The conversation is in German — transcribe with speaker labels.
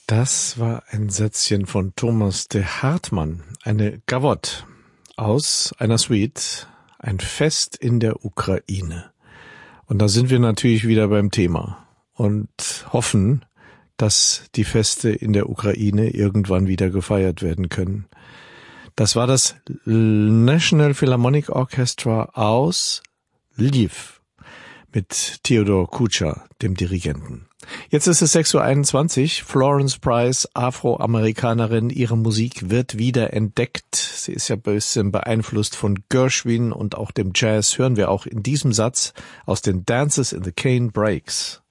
Speaker 1: Das war ein Sätzchen von Thomas de Hartmann, eine Gavotte aus einer Suite, ein Fest in der Ukraine. Und da sind wir natürlich wieder beim Thema und hoffen, dass die Feste in der Ukraine irgendwann wieder gefeiert werden können. Das war das National Philharmonic Orchestra aus Lviv mit Theodor Kutscher, dem Dirigenten. Jetzt ist es 6:21 Uhr. Florence Price, Afroamerikanerin, ihre Musik wird wieder entdeckt. Sie ist ja ein bisschen beeinflusst von Gershwin und auch dem Jazz. Hören wir auch in diesem Satz aus den Dances in the Cane Breaks.